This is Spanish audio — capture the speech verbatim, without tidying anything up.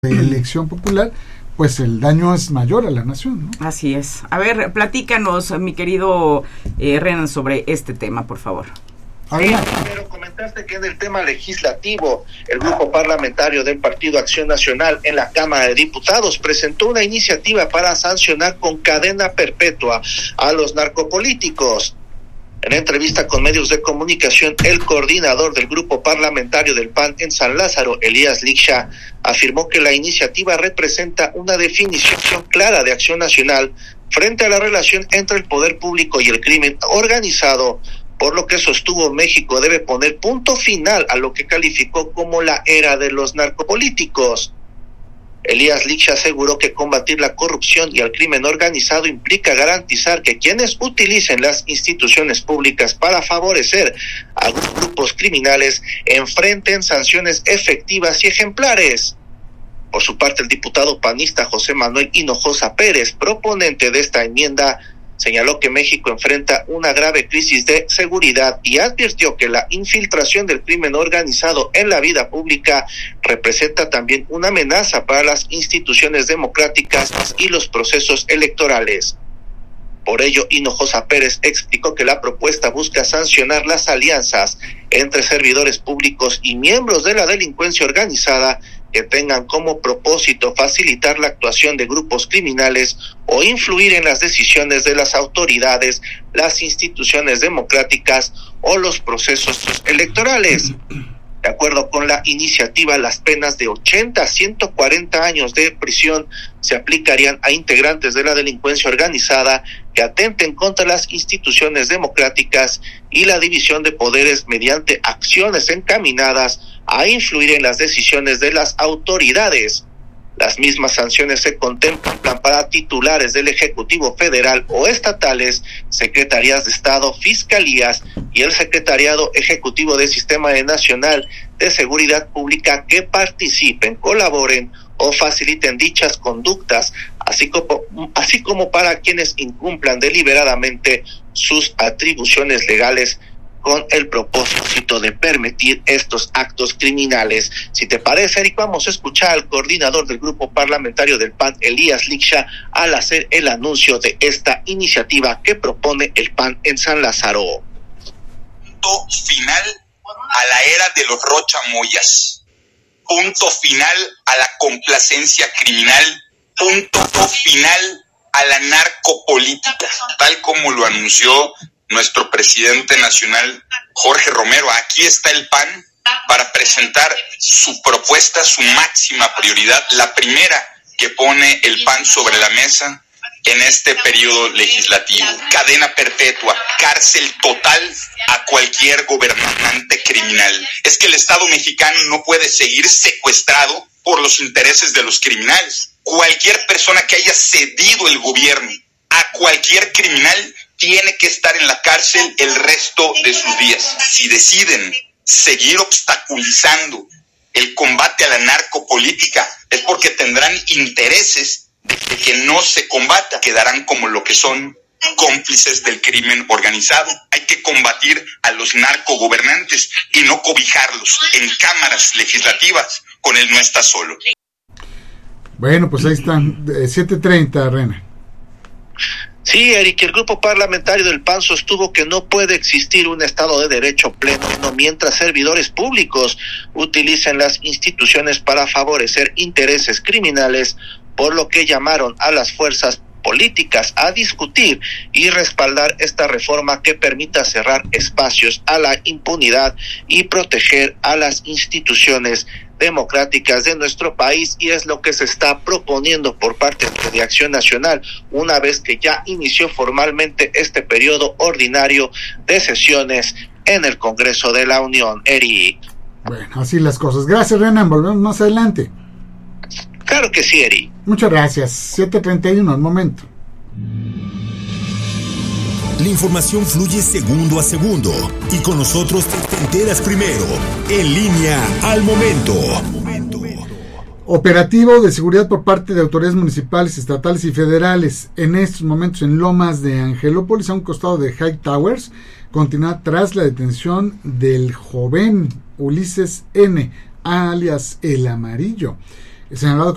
de elección popular, pues el daño es mayor a la nación, ¿no? Así es. A ver, platícanos, mi querido eh, Renan, sobre este tema, por favor. Sí, pero comentaste que en el tema legislativo, el grupo parlamentario del Partido Acción Nacional en la Cámara de Diputados presentó una iniciativa para sancionar con cadena perpetua a los narcopolíticos. En entrevista con medios de comunicación, el coordinador del grupo parlamentario del P A N en San Lázaro, Elías Liksha, afirmó que la iniciativa representa una definición clara de acción nacional frente a la relación entre el poder público y el crimen organizado, por lo que sostuvo México debe poner punto final a lo que calificó como la era de los narcopolíticos. Elías Liksha aseguró que combatir la corrupción y el crimen organizado implica garantizar que quienes utilicen las instituciones públicas para favorecer a grupos criminales enfrenten sanciones efectivas y ejemplares. Por su parte, el diputado panista José Manuel Hinojosa Pérez, proponente de esta enmienda, señaló que México enfrenta una grave crisis de seguridad y advirtió que la infiltración del crimen organizado en la vida pública representa también una amenaza para las instituciones democráticas y los procesos electorales. Por ello, Hinojosa Pérez explicó que la propuesta busca sancionar las alianzas entre servidores públicos y miembros de la delincuencia organizada que tengan como propósito facilitar la actuación de grupos criminales o influir en las decisiones de las autoridades, las instituciones democráticas o los procesos electorales. De acuerdo con la iniciativa, las penas de ochenta a ciento cuarenta años de prisión se aplicarían a integrantes de la delincuencia organizada que atenten contra las instituciones democráticas y la división de poderes mediante acciones encaminadas a influir en las decisiones de las autoridades. Las mismas sanciones se contemplan para titulares del Ejecutivo Federal o estatales, secretarías de Estado, fiscalías y el Secretariado Ejecutivo del Sistema Nacional de Seguridad Pública que participen, colaboren o faciliten dichas conductas, así como, así como para quienes incumplan deliberadamente sus atribuciones legales con el propósito de permitir estos actos criminales. Si te parece, Eric, vamos a escuchar al coordinador del grupo parlamentario del P A N, Elías Liksha, al hacer el anuncio de esta iniciativa que propone el P A N en San Lázaro. Punto final a la era de los Rocha Moyas. Punto final a la complacencia criminal. Punto final a la narcopolítica, tal como lo anunció nuestro presidente nacional, Jorge Romero. Aquí está el P A N para presentar su propuesta, su máxima prioridad, la primera que pone el P A N sobre la mesa en este periodo legislativo. Cadena perpetua, cárcel total a cualquier gobernante criminal. Es que el Estado mexicano no puede seguir secuestrado por los intereses de los criminales. Cualquier persona que haya cedido el gobierno a cualquier criminal tiene que estar en la cárcel el resto de sus días. Si deciden seguir obstaculizando el combate a la narcopolítica, es porque tendrán intereses de que no se combata, quedarán como lo que son, cómplices del crimen organizado. Hay que combatir a los narcogobernantes y no cobijarlos en cámaras legislativas. Con él no está solo. Bueno, pues ahí están, siete treinta, Rena. Sí, Eric, el grupo parlamentario del P A N sostuvo que no puede existir un Estado de Derecho pleno mientras servidores públicos utilicen las instituciones para favorecer intereses criminales, por lo que llamaron a las fuerzas políticas a discutir y respaldar esta reforma que permita cerrar espacios a la impunidad y proteger a las instituciones democráticas de nuestro país, y es lo que se está proponiendo por parte de Acción Nacional una vez que ya inició formalmente este periodo ordinario de sesiones en el Congreso de la Unión. Eric. Bueno, así las cosas. Gracias, Renan. Volvemos más adelante. Claro que sí, Eric. Muchas gracias. siete treinta y uno, al momento. La información fluye segundo a segundo y con nosotros te enteras primero. En línea, al momento. Operativo de seguridad por parte de autoridades municipales, estatales y federales. En estos momentos en Lomas de Angelópolis, a un costado de High Towers, continúa tras la detención del joven Ulises N., alias El Amarillo, señalado